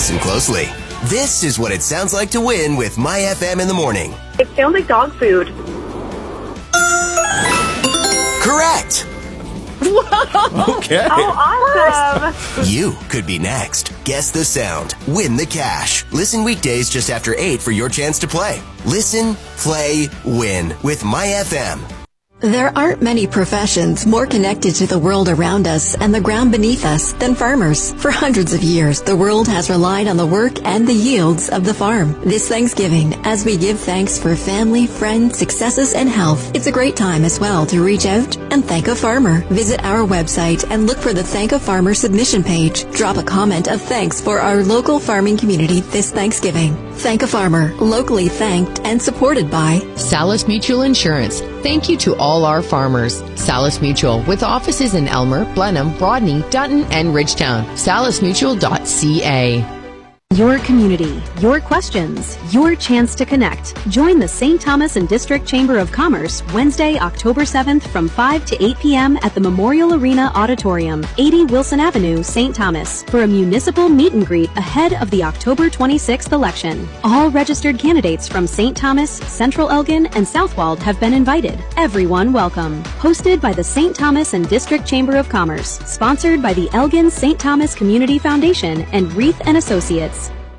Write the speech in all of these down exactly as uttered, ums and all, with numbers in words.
Listen closely. This is what it sounds like to win with My F M in the morning. It sounds like dog food. Correct. Whoa. Okay. Oh, awesome. You could be next. Guess the sound. Win the cash. Listen weekdays just after eight for your chance to play. Listen, play, win with My F M. There aren't many professions more connected to the world around us and the ground beneath us than farmers. For hundreds of years, the world has relied on the work and the yields of the farm. This Thanksgiving, as we give thanks for family, friends, successes, and health, it's a great time as well to reach out and thank a farmer. Visit our website and look for the Thank a Farmer submission page. Drop a comment of thanks for our local farming community this Thanksgiving. Thank a Farmer, locally thanked and supported by Salis Mutual Insurance. Thank you to all our farmers. Salis Mutual, with offices in Elmer, Blenheim, Rodney, Dutton, and Ridgetown. salis mutual dot c a. Your community, your questions, your chance to connect. Join the Saint Thomas and District Chamber of Commerce Wednesday, October seventh from five to eight p.m. at the Memorial Arena Auditorium, eighty Wilson Avenue, Saint Thomas, for a municipal meet and greet ahead of the October twenty-sixth election. All registered candidates from Saint Thomas, Central Elgin, and Southwold have been invited. Everyone welcome. Hosted by the Saint Thomas and District Chamber of Commerce. Sponsored by the Elgin Saint Thomas Community Foundation and Reith and Associates.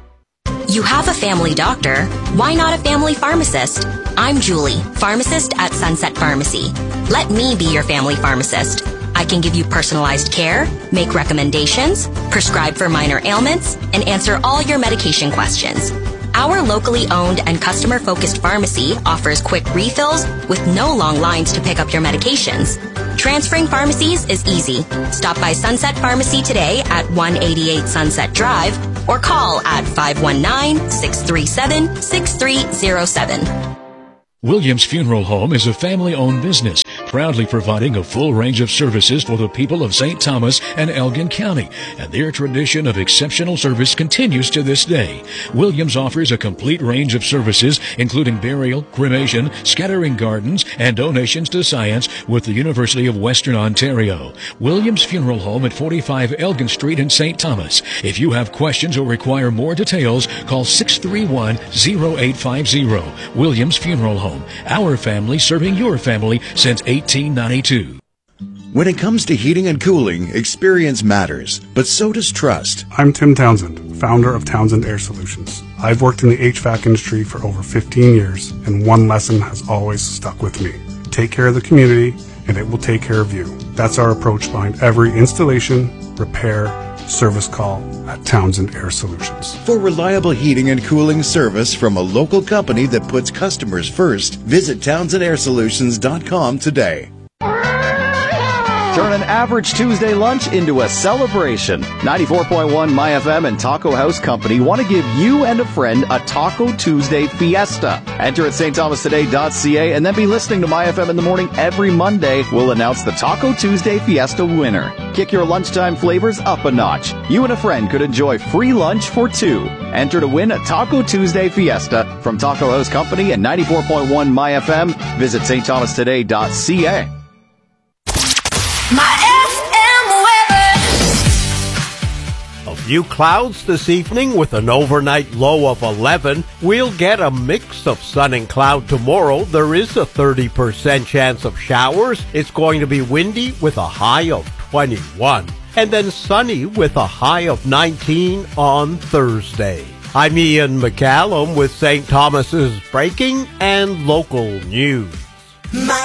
You have a family doctor. Why not a family pharmacist? I'm Julie, pharmacist at Sunset Pharmacy. Let me be your family pharmacist. I can give you personalized care, make recommendations, prescribe for minor ailments, and answer all your medication questions. Our locally owned and customer-focused pharmacy offers quick refills with no long lines to pick up your medications. Transferring pharmacies is easy. Stop by Sunset Pharmacy today at one eighty-eight Sunset Drive or call at five one nine, six three seven, six three zero seven. Williams Funeral Home is a family-owned business, proudly providing a full range of services for the people of Saint Thomas and Elgin County, and their tradition of exceptional service continues to this day. Williams offers a complete range of services, including burial, cremation, scattering gardens, and donations to science with the University of Western Ontario. Williams Funeral Home at forty-five Elgin Street in Saint Thomas. If you have questions or require more details, call six three one, zero eight five zero. Williams Funeral Home. Our family serving your family since eighteen ninety-two. When it comes to heating and cooling, experience matters, but so does trust. I'm Tim Townsend, founder of Townsend Air Solutions. I've worked in the H V A C industry for over fifteen years, and one lesson has always stuck with me. Take care of the community, and it will take care of you. That's our approach behind every installation, repair, service call at Townsend Air Solutions. For reliable heating and cooling service from a local company that puts customers first, visit townsend air solutions dot com today. Turn an average Tuesday lunch into a celebration. ninety-four point one My F M and Taco House Company want to give you and a friend a Taco Tuesday fiesta. Enter at saint thomas today dot c a and then be listening to My F M in the morning every Monday. We'll announce the Taco Tuesday fiesta winner. Kick your lunchtime flavors up a notch. You and a friend could enjoy free lunch for two. Enter to win a Taco Tuesday fiesta from Taco House Company and ninety-four point one My F M. Visit saint thomas today dot c a. My F M weather. A few clouds this evening with an overnight low of eleven. We'll get a mix of sun and cloud tomorrow. There is a thirty percent chance of showers. It's going to be windy with a high of twenty-one. And then sunny with a high of nineteen on Thursday. I'm Ian McCallum with Saint Thomas's breaking and local news.